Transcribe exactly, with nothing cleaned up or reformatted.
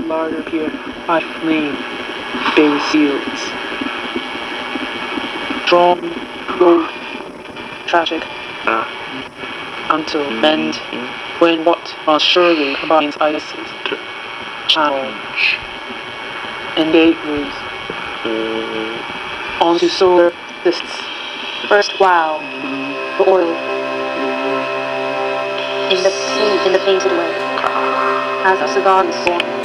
larger here, I flame, baby seals. Strong, gold, tragic, until bend, when what must surely combines Isis, challenge, and gateways, onto solar systems. First wow, the oil, in the sea, in the painted way, as a cigar is born.